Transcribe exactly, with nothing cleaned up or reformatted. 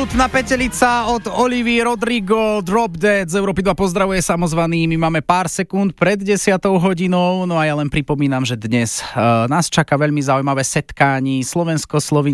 Absolútna petelica od Olivy Rodrigo, Drop Dead z Európy dva pozdravuje samozvaný. My máme pár sekúnd pred desiatou hodinou, no a ja len pripomínam, že dnes uh, nás čaká veľmi zaujímavé setkání Slovensko-Slovinsko